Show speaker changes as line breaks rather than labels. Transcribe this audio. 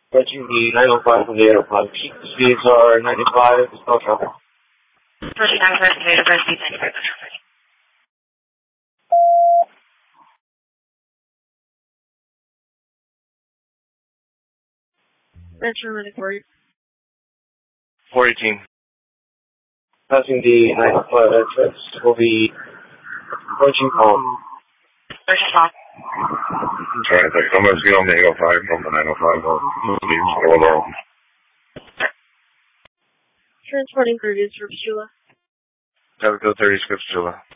Approaching the 905 from the airport. Speeds are 95, no trouble.
Approaching 905 from the airport, speeds 95, no trouble. Metro running for you.
418. Passing the 905 exits will be approaching home.
Approaching home.
Traffic, somebody's get on the 805 from the 905. Leave, go along.
Transporting Curtis for Pachula.
Go 30 Scripts, Chula.